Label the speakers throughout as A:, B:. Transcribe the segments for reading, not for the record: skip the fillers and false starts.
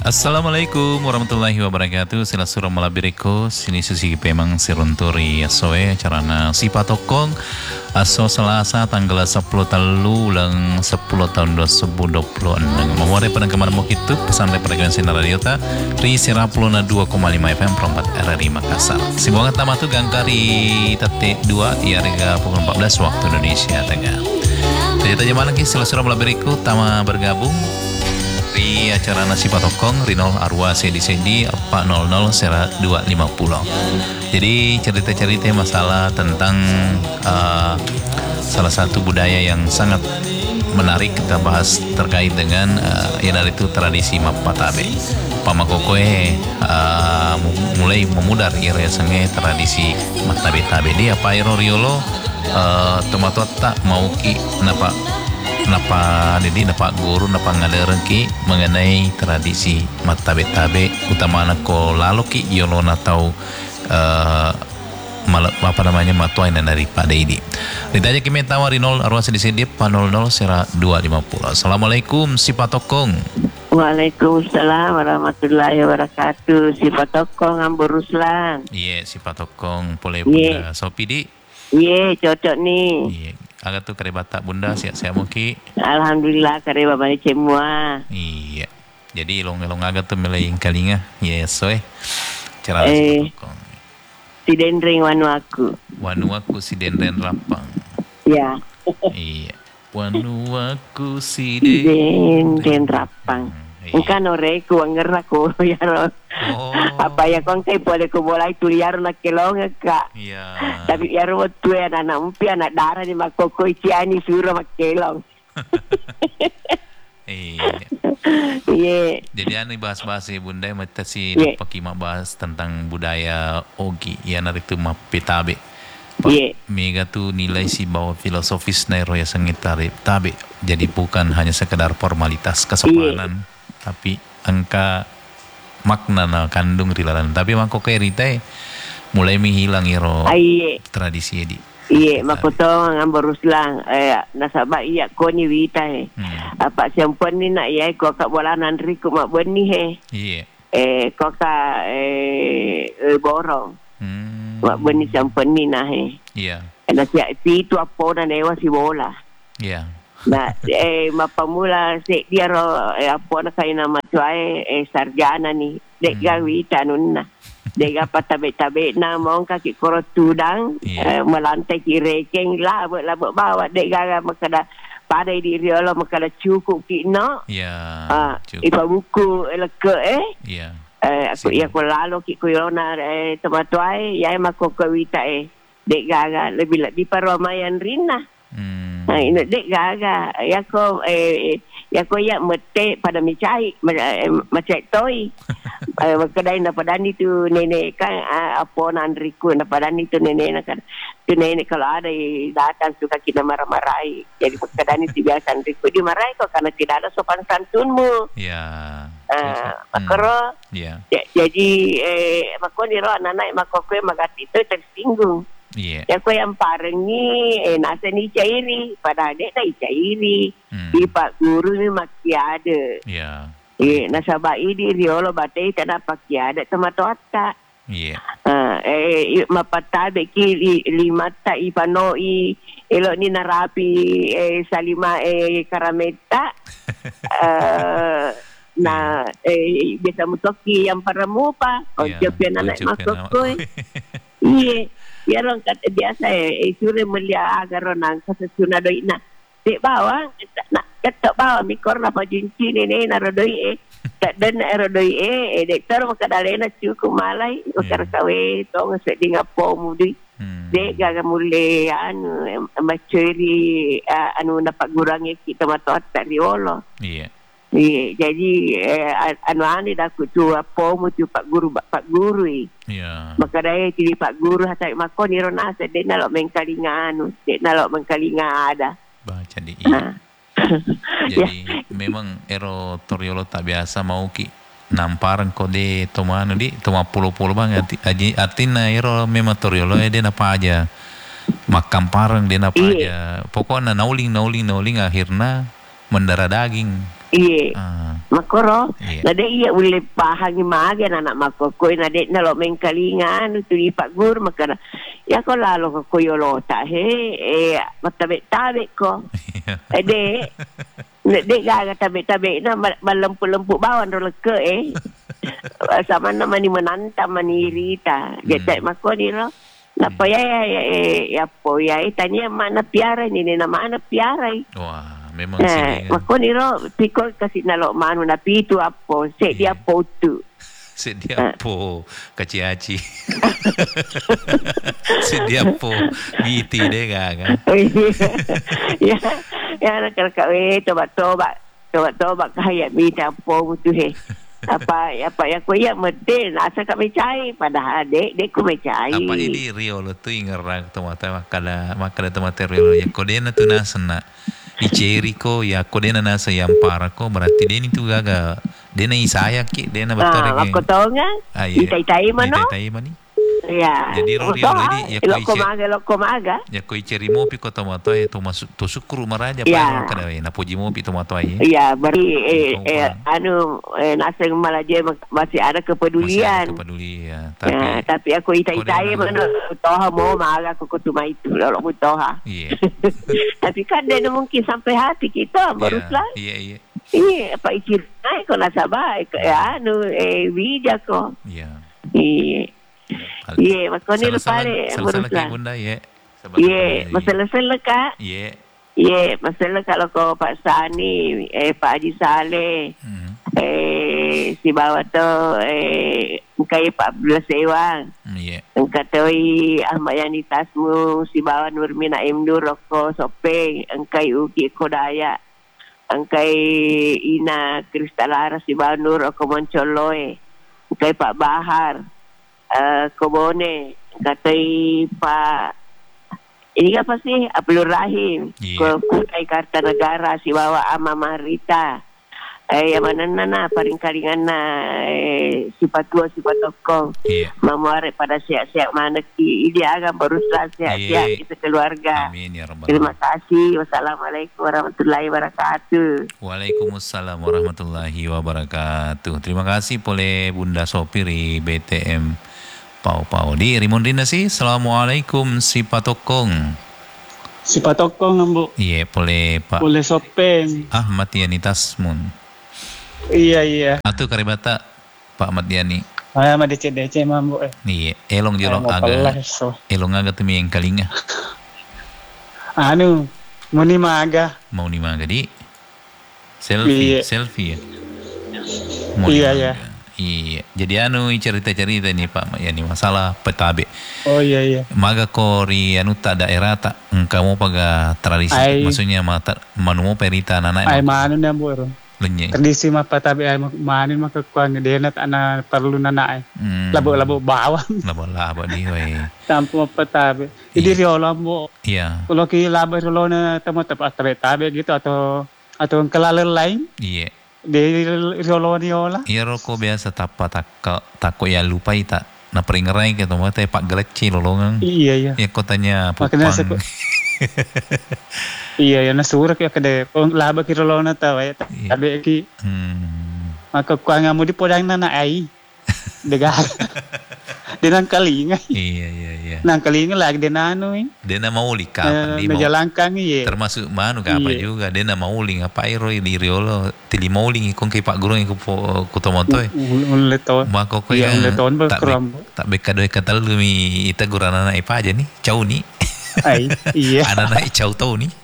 A: Assalamualaikum warahmatullahi wabarakatuh. Sila surah malabiriko. Sini susi pemang sirunturi asoe carana sipatokong aso Selasa tanggal 10 talu ulang 10 tahun 2026. Memori pada kemana mau itu pesan dari frekuensi radio ta Ri Sirapuluna 2,5 FM perempat RRI Makassar. Semoga tamatu gangkari tate 2 iarga pukul 14 waktu Indonesia Tengah. Jadi tanya mana lagi sila surah malabiriko tama bergabung di acara nasi patokong Rinol Arwa Sedi 400 sera 250. Jadi cerita-cerita masalah tentang salah satu budaya yang sangat menarik kita bahas terkait dengan yang dari itu tradisi Mapatabe. Pamakokoe mulai memudar area senge tradisi Matabe-tabe di apa Riolo tomato tak mau ki napa guru napa ngaderengki mengenai tradisi Matabe-tabe utamana ko laloki yolona tau apa namanya matuai dari pada ini. Ditanya kimi tawari 0 arwah sedih panol 0 sera 250. Assalamualaikum si patokong.
B: Waalaikumsalam warahmatullahi wabarakatuh. Si patokong Ambur Ruslan.
A: Iya si patokong boleh bunda Sopi di.
B: Iya cocok nih.
A: Iya. Agak tuh kare batak bunda siap muki.
B: Alhamdulillah kare babane semua.
A: Iya. Jadi long agak tuh melaing kalinga. Yes soe. Cara patokong.
B: Si dendring wanu aku
A: si dendren rapang.
B: Ya.
A: Iya. Wanu aku si
B: dendren rapang.
A: Iya.
B: Kan oreku angeraku ya ro.
A: Oh.
B: Apa ya kong kay pwede ko bolay tuliar na kilong ka.
A: Iya.
B: Tapi ya ro tuwe anak umpi anak darah ni makokoy si ani suro makilong.
A: Iya.
B: Iya.
A: Jadi aneh bahas-bahas ya bunda mata si dapat bahas tentang budaya Ogi ya nari itu Mapetabe. Mega tuh nilai si bahwa filosofis na ya sengit tabe. Jadi bukan hanya sekedar formalitas kesopanan tapi angka makna na kandung rilaran. Tapi mangko kerita mulai menghilang iro tradisi di.
B: Iya, makotong Ambur Ruslan nasabak iya ko ni wita apa siampun ni nak iya ko ka bola nandri ko mak beni
A: Iya.
B: Ko ka borong. Mak beni siampun ni nah
A: Iya.
B: Na sia itu apa na dewa si bola.
A: Iya.
B: Nah mapamula se dia ro apa na kay nama tuai sarjana ni dek gawita nunna. Dega patabe-tabe na mong kaki korot tudang melantai kirekeng labut bawa dega makada pada diri Allah makada cukup kino ipa buku leke aku ia ko lalo ki ko yona tomatuai ya mako kawita dega lebih di parwamayan rina ino dega ya ko ya mete pada micai macai toy kedai na padan itu nenek kan apa nandriku na padan itu nenek kan tu nenek kalau ada datang suka kita marah-marahi jadi kedai itu biasa nandriku dimarahi kok karena tidak ada sopan santunmu makro jadi makon diro anak makokwe magati itu tersinggung. Ya ko yang parengi nasa ni cairi pada adik dah cairi di pak guru ni makiade nasabak ini riolo batai tak nak pakiade sama toata mapatabe ki lima ta ipanoi elok ni narapi salima karameta na biasa mutoki yang paramu pa ojopian anak makokoy ya orang kata biasa sure mulia agar orang kasasuna doi na dek bawa nak kata bawa mikor apa junci ni narodoi tak dan narodoi dek tar maka dalena cukup malai ukar kawe tong seding apa mudi dek gaga mulia anu macuri anu dapat gurangi kita matot tak riolo jadi anu dah kutu apa mutu pak guru maka daya jadi pak guru hatai makon iro nasa dek nalok mengkalinga ada
A: baca di jadi memang ero toriolo tak biasa mau ki namparan kode tomano di toma pulo bang artinya ero memang toriolo dia apa aja makam parang dia apa aja pokoknya nauling akhirnya mendarah daging
B: Iya. Makoro.
A: Iya.
B: Nade iya ule pahangi maga anak makokoi nade nalo mengkalingan tu di Pak Gur makana. Ya ko lalo ko koyolota matabe tabe ko. Ede. Nade gaga tabe na malempu-lempu bawan ro leke sama nama ni menanta manirita. Jadi makoni lo. Napa ya po ya tanya mana piara ni nama anak piara.
A: Wah, memang sini.
B: Makoni lo pikol kasi nalo manu na pitu apo se dia potu.
A: Se dia po kaciaci. Se dia po miti deh kan. Ya nak coba kaya miti apo mutu he. Apa ya ko ya medel asa ka mecai padahal dek ko mecai. Apa ini Rio lo tu ingerang tomata makala tomata Rio ya kodena tu nasana iceri ko ya kodena nasa yang para ko berarti deni tu gaga dena isaya ki dena betul ke.
B: Aku tahu ngah. Itai mano.
A: Itai mani.
B: Ya.
A: Jadi Rio ini ya
B: loko maga.
A: Ya ko iceri mo pi ko tomato ya to masuk to sukru maraja pa kada na puji mo pi tomato ay.
B: Iya, beri naseng malaje masih ada kepedulian.
A: Masih ada kepedulian.
B: Tapi aku itai mana toha mo maga ko tuma itu lo toha.
A: Iya.
B: Tapi kan dia mungkin sampai hati kita baruslah.
A: Iya.
B: Iya, apa ikirnai ko nasabay wija ko.
A: Iya.
B: Iya. Iya, makoni lu pare
A: baruslah. Bunda ya.
B: Iya, masalah ka.
A: Iya.
B: Iya, masalah kalau ko Pak Sani, Pak Haji Saleh, si bawa tu, engkai Pak Abdullah Sewang, engkatoi Ahmad Yani Tasmu, si bawa Nurmina Imdur Roko Sopeng, engkai Uki Kodaya, engkai Ina Kristalara, si bawa Nur Roko Moncoloe, engkai Pak Bahar, Kobone, engkatoi Pak ini apa sih Abdul Rahim Kutai Kartanegara si bawa Ama Marita yang mana nana paling kalingan sifat tua sifat tokong memuare pada siap-siap mana ki ini agam berusaha siap-siap kita keluarga.
A: Amin ya rabbal.
B: Terima kasih. Wassalamualaikum warahmatullahi wabarakatuh.
A: Waalaikumsalam warahmatullahi wabarakatuh. Terima kasih oleh Bunda Sopiri BTM Pau di Rimondina sih. Assalamualaikum si Patokong.
C: Si Patokong Bu.
A: Iya, boleh Pak.
C: Boleh Sopeng.
A: Ahmad Yani Tasmun.
C: Iya.
A: Atau karibata Pak Ahmad Yani.
C: Mah DC mambu
A: Iya, elong jelo elong aga tumi yang kalinga.
C: Mau ni maga
A: di selfie ya.
C: Iya.
A: Iya, jadi cerita-cerita nih Pak, ya nih masalah petabe.
C: Oh iya.
A: Maga kori tak daerah tak engkau mau paga tradisi, maksudnya manu perita anak.
C: Ay manu na buro.
A: Lenye.
C: Tradisi mah petabe ay manin mah kekuang dia nak anak perlu nana ay. Labo bawang.
A: Labo di we.
C: Tampo petabe. Idi riolo mo.
A: Iya.
C: Kalau ki labo riolo na tamo tabe gitu atau kelalen lain.
A: Iya.
C: Di Riola.
A: Iya roko biasa tako ya lupa ita na peringerai ke tomo Pak Geleci lolongan.
C: Iya.
A: Ya kotanya
C: Pupang. Iya nasurak ya kade laba ki Riola na tawa ya tabe ki. Maka kuanga mo di podang na ai. Degar. Dinang kalinga.
A: Iya.
C: Nang kalinga lagi dinano
A: Dena mauli kapan di
C: najalangkang iya.
A: Termasuk manu apa juga dena mauli ngapai roi di Riolo tili mauli ngikon kay Pak Gurong ko tomoto
C: uleton.
A: Mako ko
C: ya uleton berkram.
A: Tak beka doy katal mi ita gurana na ipa aja nih. Cau ni.
C: Ai iya.
A: Ana na cau tau ni.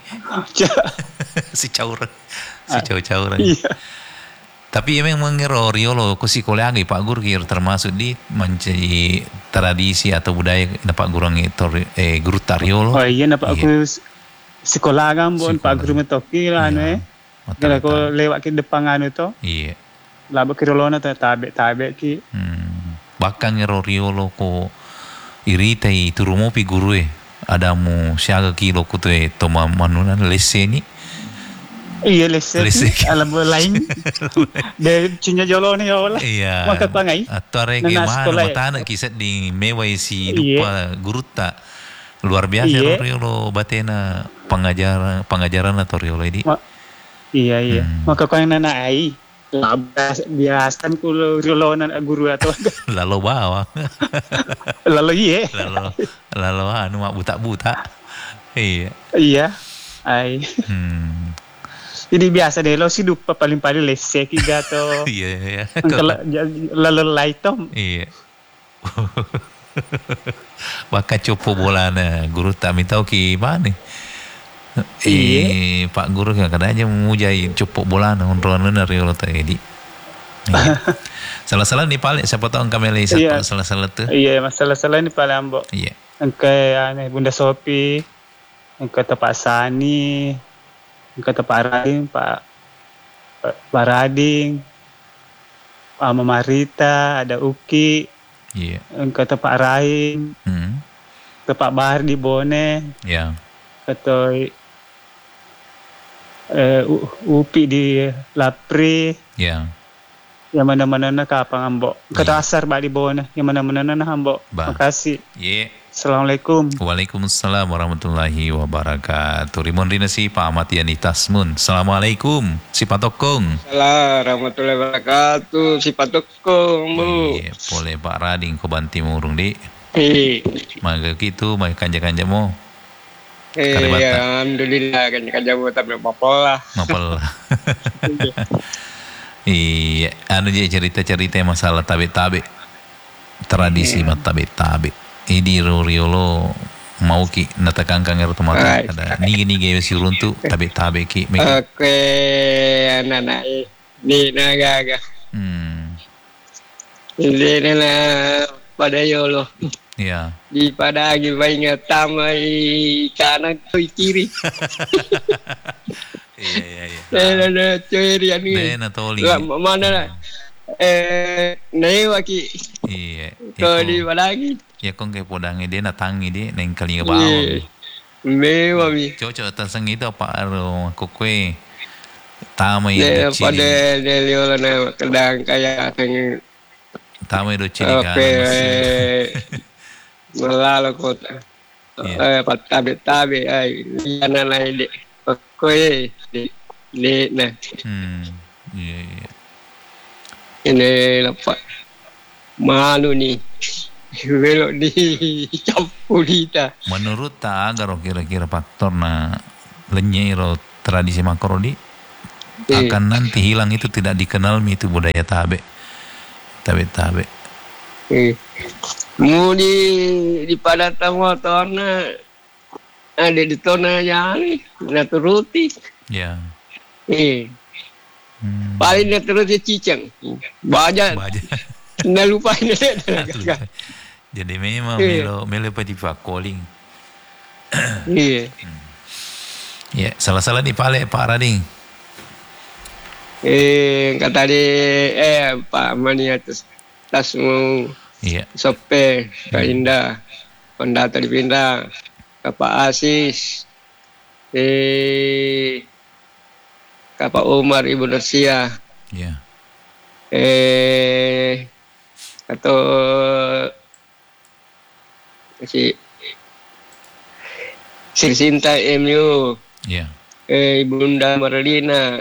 A: Si cau. Iya. Tapi memang mengero Riolo ko si koleangi Pak Gur termasuk di menjadi tradisi atau budaya na Pak Gurong itu guru Riolo.
C: Oh iya na Pak aku sekolahan bon Pak Guru metoki Kalau ko lewat ke depan to.
A: Iya.
C: Laba ki Riolo na tabe ki.
A: Bahkan ngero Riolo ko irita turumo pi guru ada mu siaga kilo ko to toma manunan leseni.
C: Iya lese alam lain de cinya jolo ni ola
A: iya
C: maka pangai
A: atau rege mana matana kisah di mewai si lupa guruta luar biasa Riolo batena pengajaran atau Riolo ini
C: Iya. Maka kau yang nana ai. Biasan kulo rilonan guru atau
A: Lalu bawa.
C: lalu iya.
A: Lalu anu mak buta-buta. Iya.
C: Iya. Ai. Jadi biasa deh lo sih dupa paling lesek gato.
A: Iya.
C: Lalu laitom.
A: Iya. Baka copo bola na guru tak minta ki mana. Pak guru kan kadang aja memujai copo bola na honroan na rio ta edi. Salah-salah ni paling siapa tahu kami lihat salah-salah tu.
C: Iya, masalah-salah ni paling ambo.
A: Iya.
C: Engkai aneh Bunda Sopi, engkai Pak Sani, engkai Pak Rading, Pak Rading, Pak Mamarita, ada Uki.
A: Iya.
C: Engkai Pak Rahim. Pak Bahar di Bone.
A: Iya.
C: Atau Upi di Lapri.
A: Iya.
C: Yang mana-mana na kapang ambo. Kata asar ba di Bone. Yang mana-mana na ambo. Makasih.
A: Iya.
C: Assalamualaikum.
A: Waalaikumsalam warahmatullahi wabarakatuh. Rimon Rina si Pak Ahmad Yani Tasmun. Assalamualaikum. Si Patokong.
D: Assalamualaikum warahmatullahi wabarakatuh. Si Patokong, Bu.
A: Iya, boleh Pak Rading ko banti murung di. Maga gitu, maga kanja-kanja mo.
D: Alhamdulillah kanja-kanja mo tapi mapola.
A: Mapola. Iya, anu je cerita-cerita masalah tabe-tabe. Tradisi mat tabe-tabe. Idi riolo mau ki natakangkang ertomata ada nigi si runtu tabe-tabe ki.
D: Oke, anak-anak ni nagaga. Ini na pada yolo.
A: Iya.
D: Di padagi bainga tamai kanan kiri kiri.
A: Iya.
D: Nah, cuy ni.
A: Nah, toli.
D: Mana lah? Waki.
A: Iya.
D: Kau di padagi.
A: Ya kong kay podang dia natangi dia neng kali ngebawa.
D: Mewa mi.
A: Cocok tasang itu apa aro kokwe. Tamai
D: do ciri. Pada dia na kedang kaya teng.
A: Tamai do ciri kan.
D: Melalo kota. Tabe-tabe ay yana na ide. Kokwe di na.
A: Iya.
D: Ini lepas malu ni. Belok di campurita.
A: Menurut ta agar kira-kira faktor na lenyero tradisi makrodi akan nanti hilang itu tidak dikenal itu budaya tabe.
D: Mu di padatan motorna ada di tona jali na turuti.
A: Ya.
D: Paling na turuti cicang. Baja. Nah lupa ini.
A: Jadi memang melo pati calling.
D: Iya.
A: Ya, salah-salah di pale Pak Rading.
D: Kata dia Pak Mania tasmu.
A: Iya.
D: Sope Kak Indah. Kondata dipindah ke Pak Asis. Ke Pak Umar Ibu Nursia.
A: Iya.
D: Atau si Sinta MU.
A: Iya.
D: Bunda Marlina.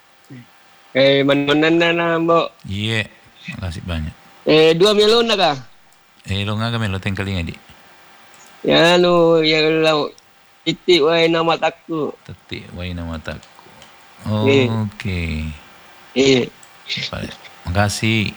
D: Mana na mbok.
A: Iya. Makasih banyak.
D: 2 melon na ka?
A: Lo nga melo tengkaling adi.
D: Ya law iti way na mataku.
A: Tati way na mataku. Oke. Makasih.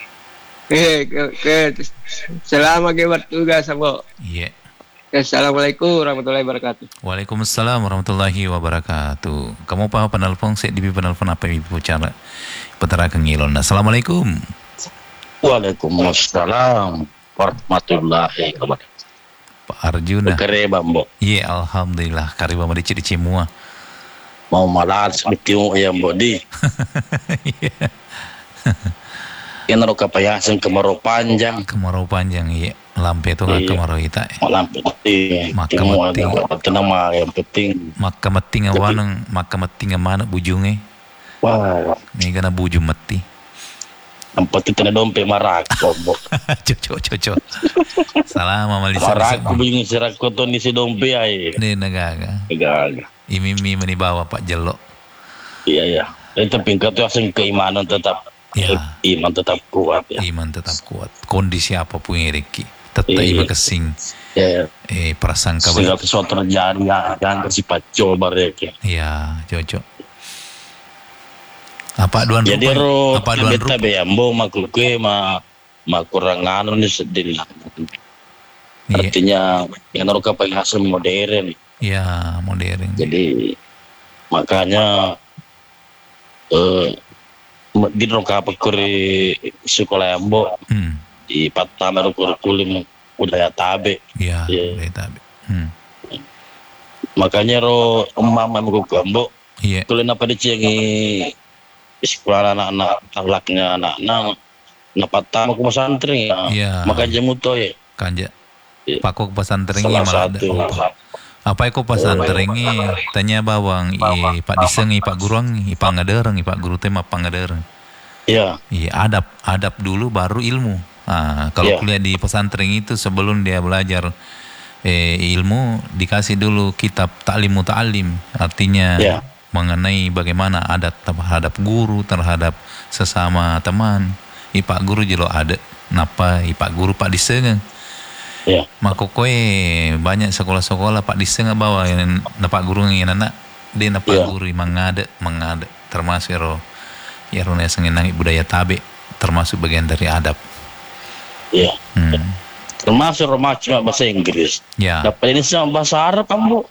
D: Selamat bertugas, Mbok.
A: Iya.
D: Assalamualaikum warahmatullahi wabarakatuh.
A: Waalaikumsalam warahmatullahi wabarakatuh. Kamu pa penelpon saya di penelpon apa ibu cara petara kengilon. Assalamualaikum.
E: Waalaikumsalam warahmatullahi wabarakatuh.
A: Pak Arjuna.
E: Kareba Mbok.
A: Iya, alhamdulillah kareba mari cici semua.
E: Mau malah seperti yang bodi.
A: Iya.
E: Yang kapayasan kemarau panjang.
A: Kemarau panjang, iya. Lampe itu nggak kemarau kita.
E: Lampe penting.
A: Maka meting.
E: Nama yang penting.
A: Maka meting awanang, maka meting mana bujungnya.
E: Wah.
A: Ini kena bujung meti.
E: Nampak kita na dompet marak.
A: Cocok. Salam mama Lisa.
E: Marak bujung serak koton di si dompet ay.
A: Ini negaga. Imimi menibawa Pak Jelok.
E: Iya ya. Tapi kata asing keimanan tetap
A: Ya.
E: iman tetap kuat ya.
A: Iman tetap kuat. Kondisi apapun yang Riki. Tetap
E: Iya.
A: iba kesing.
E: Ya.
A: Prasangka
E: Segala sesuatu terjadi yang bersifat coba ya.
A: Iya, cocok. Apa aduan
E: Jadi
A: rupa?
E: ro
A: Apa aduan
E: beta
A: rupa?
E: be ambo makluke ma kurang anu ni sedih.
A: Iya,
E: Artinya yang ro pakai hasil modern.
A: iya, modern.
E: Jadi makanya di ro kuri sekolah ambo
A: Hmm.
E: di pertama ro kurikulum budaya tabe.
A: Iya,
E: Iya.
A: udah tahu.
E: Makanya ro mama ambo
A: Iya,
E: kulen apa dicengi sekolah anak-anak akhlaknya anak-anak napatama ku pesantren ya.
A: Iya.
E: Makanya muto ya.
A: kanja.
E: Iya.
A: Pakok pesantren
E: Salah
A: malah ada.
E: satu.
A: Apa iko pesantren tanya bawang Pak Diseng Pak Guruang Pak Ngadereng Pak Guru tema Pak Ngadereng.
E: Iya.
A: Iya, adab dulu baru ilmu. Kalau
E: Iya.
A: kuliah di pesantren itu sebelum dia belajar ilmu dikasih dulu kitab ta'limu ta'lim, artinya
E: Iya.
A: mengenai bagaimana adat terhadap guru, terhadap sesama teman. Pak Guru jelo ada napa Pak Guru Pak Diseng.
E: Iya.
A: Maka koe banyak sekolah-sekolah Pak Diseng bawa yang Pak Guru yang anak dia Pak
E: Iya.
A: Guru mengada termasuk ya rona sengenangi budaya tabe termasuk bagian dari adab.
E: Iya.
A: Hmm.
E: Termasuk remaja bahasa Inggris.
A: Ya.
E: Dapat ini sama bahasa Arab kamu.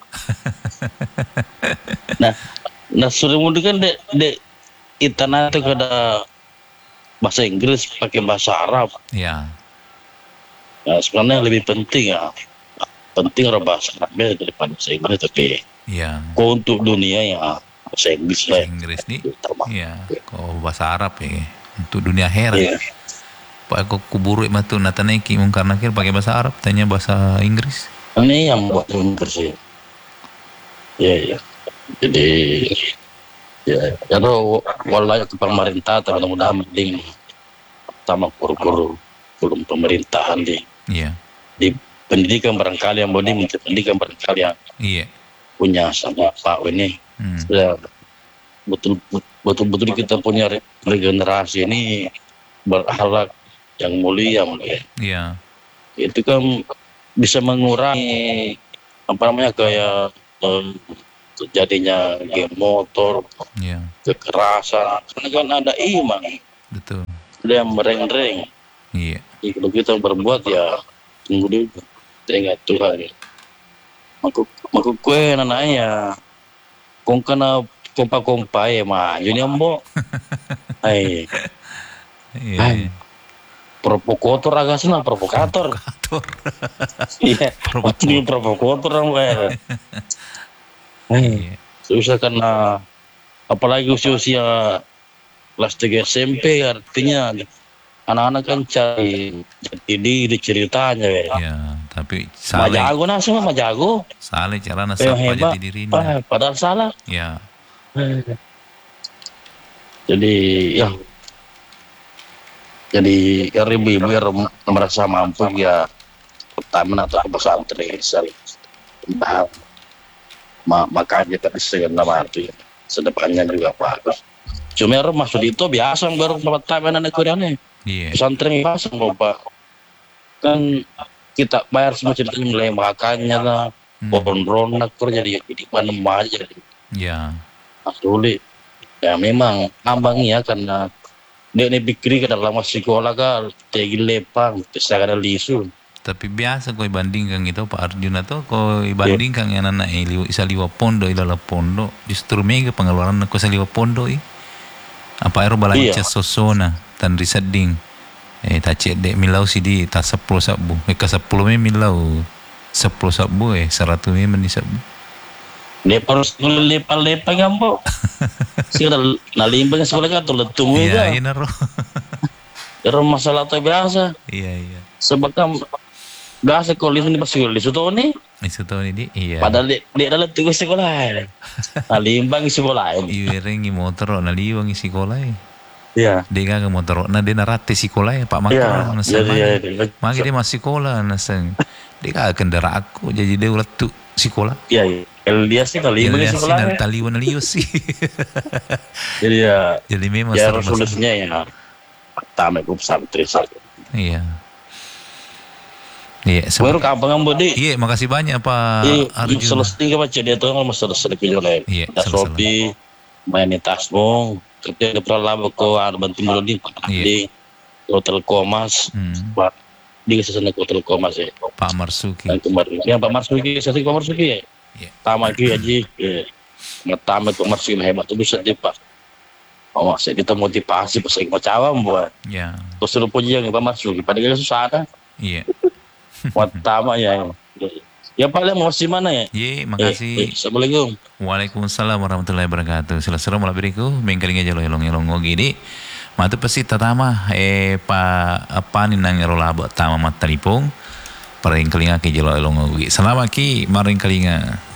E: nah sudah mudah kan dek itana itu kada bahasa Inggris pakai bahasa Arab.
A: Ya.
E: Nah, sebenarnya lebih penting ya. Penting orang bahasa Arab daripada bahasa Inggris tapi
A: Ya.
E: kok untuk dunia ya bahasa Inggris
A: Bahasa
E: lah.
A: Inggris nih.
E: Termasuk.
A: Ya. Kau bahasa Arab ya. Untuk dunia akhirat.
E: Iya.
A: Pak aku kuburu matu nataneki mungkar nakir pakai bahasa Arab tanya bahasa Inggris.
E: Ini yang buat Inggris sih. Iya. Jadi ya kalau walau ke pemerintah mudah-mudahan mending sama guru-guru belum pemerintahan
A: Iya.
E: di pendidikan barangkali yang bodi menteri pendidikan barangkali yang
A: Iya.
E: punya sama Pak ini ya betul-betul kita punya regenerasi ini berakhlak yang mulia.
A: Iya.
E: Itu kan bisa mengurangi apa namanya kayak terjadinya game motor,
A: Iya.
E: kekerasan, karena kan ada iman,
A: Betul.
E: ada yang mereng-reng.
A: Iya.
E: Jadi kalau kita berbuat ya tunggu dulu, kita ingat Tuhan. Maku kue nananya, kong kana kompa ya maju nih ambo. Hai,
A: Iya.
E: provokator agak senang provokator. Iya, ini provokator ambo ya.
A: Iya.
E: Susah karena apalagi usia kelas 3 SMP artinya anak-anak kan cari jati diri ceritanya ya.
A: Iya. Tapi salah.
E: Majago nah semua majago.
A: Salah cara
E: Yang
A: nasab
E: hebat.
A: jati dirinya.
E: Padahal salah.
A: Ya.
E: Jadi ya. Jadi ibu-ibu yang merasa mampu ya pertama atau pesantren saling makanya tadi segala arti sedepannya juga bagus. Cuma maksud itu biasa baru pertama anak Koreanya.
A: Iya.
E: Pesantren pasang Bapak. Kan kita bayar semua ceritanya mulai makannya lah, pohon ronak jadi mana aja.
A: Ya.
E: Sulit. Ya memang ambang ya karena dia ini pikir ke dalam sekolah kan tegi lepang, bisa ada lisu.
A: Tapi biasa kau bandingkan gitu Pak Arjuna tuh kau bandingkan yang anak isa liwa pondo ilala pondo justru mega pengeluaran aku sa liwa pondo apa ero balance
E: Iya.
A: sosona tan risading tacet dek milau sidi ta 10 sabu ka 10 me milau 10 sabu 100 me meni sabu
E: Lepar sekolah lepar gambo. Sih nalimbang sekolah kan tuh letung
A: iya
E: juga.
A: naro
E: Itu masalah tuh biasa.
A: iya
E: Sebab kan biasa kalau di sekolah di situ nih.
A: isu tahun ini iya
E: Padahal dia dalam tugas sekolah. Nalimbang sekolah ini.
A: iya rengi motor naliwang isi sekolah
E: Iya.
A: dia ga motor na dia narate sekolah pak
E: Iya.
A: makro nasang
E: Iya.
A: magi dia masih sekolah nasang dia ga kendara aku jadi dia letu sekolah
E: Iya. Elias sih kali ini
A: Elias sih
E: sekolah.
A: Taliwan Lius sih.
E: Jadi ya,
A: Jadi memang
E: ya
A: serba
E: resolusinya ya pertama itu pesantren saja.
A: Iya. Iya,
E: Baru kapan kamu di?
A: Iya, makasih banyak Pak Arjuna.
E: Selesai ke baca dia tuh kalau selesai ke jalan.
A: Iya,
E: Dah Shopee, main tasbong, kerja ke peralatan ko ada bantu mulu di Hotel Komas. Di sana Hotel Komas ya.
A: Pak Marsuki.
E: Yang Pak Marsuki, saya Pak Marsuki ya. Tama lagi aja. Pertama Pak Marsuki hebat tuh bisa dia Pak. Oh, saya kita motivasi pas saya cawam buat.
A: Ya.
E: Terus suruh puji yang Pak Marsuki, padahal susah ada.
A: Iya.
E: Pertama ya. Ya paling mau si mana ya?
A: Ye, makasih.
E: Assalamualaikum.
A: Waalaikumsalam warahmatullahi wabarakatuh. Silasura malabiriku, mengkalinga jalo elong gini. Matu pasti tatama apa ni nang ero labo tama matalipong. Paring kalinga ki jalo elong gi. Selamat ki maring kalinga.